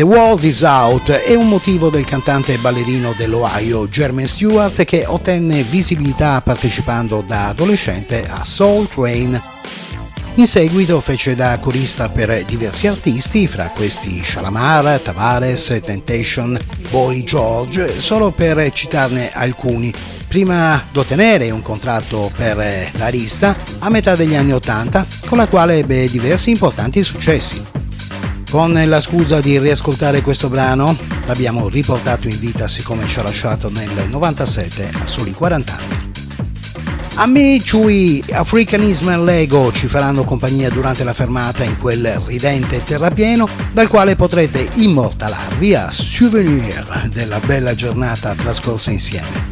The World Is Out è un motivo del cantante e ballerino dell'Ohio Jermaine Stewart, che ottenne visibilità partecipando da adolescente a Soul Train. In seguito fece da corista per diversi artisti, fra questi Shalamar, Tavares, Temptation, Boy George, solo per citarne alcuni, prima di ottenere un contratto per l'arista a metà degli anni '80, con la quale ebbe diversi importanti successi. Con la scusa di riascoltare questo brano, l'abbiamo riportato in vita siccome ci ha lasciato nel '97 a soli 40 anni. Amici, Africanism e Lego ci faranno compagnia durante la fermata in quel ridente terrapieno dal quale potrete immortalarvi a souvenir della bella giornata trascorsa insieme.